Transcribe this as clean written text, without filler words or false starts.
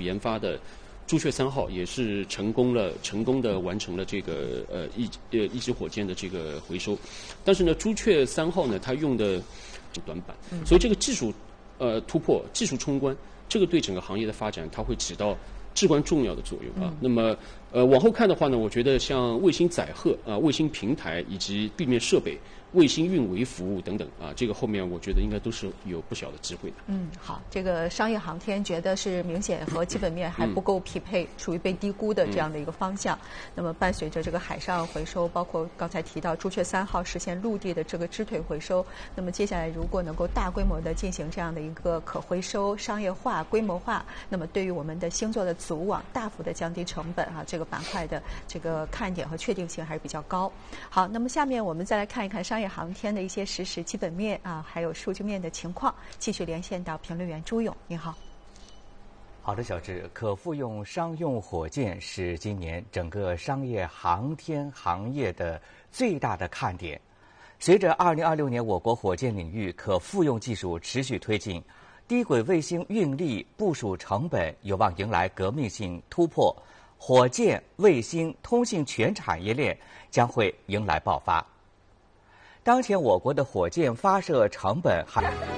研发的朱雀3号也是成功的完成了这个一支火箭的这个回收，但是呢，朱雀3号呢，它用的短板，所以这个技术突破、技术冲关，这个对整个行业的发展，它会起到至关重要的作用啊。那么往后看的话呢，我觉得像卫星载荷啊、卫星平台以及地面设备、卫星运维服务等等啊，这个后面我觉得应该都是有不小的机会的。 好，这个商业航天觉得是明显和基本面还不够匹配，属于被低估的这样的一个方向。那么伴随着这个海上回收，包括刚才提到朱雀3号实现陆地的这个支腿回收，那么接下来如果能够大规模的进行这样的一个可回收、商业化、规模化，那么对于我们的星座的组网大幅的降低成本啊，这个板块的这个看点和确定性还是比较高。好，那么下面我们再来看一看商业航天的一些实时基本面啊，还有数据面的情况。继续连线到评论员朱勇，您好。 好的，小智，可复用商用火箭是今年整个商业航天行业的最大的看点。随着2026年我国火箭领域可复用技术持续推进，低轨卫星运力部署成本有望迎来革命性突破，火箭、卫星、通信全产业链将会迎来爆发。当前我国的火箭发射成本还